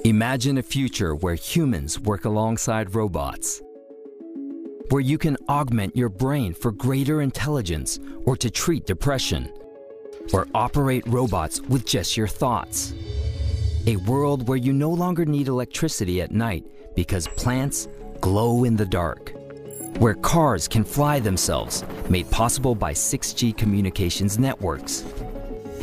Imagine a future where humans work alongside robots, where you can augment your brain for greater intelligence or to treat depression, or operate robots with just your thoughts. A world where you no longer need electricity at night because plants glow in the dark, where cars can fly themselves, made possible by 6G communications networks,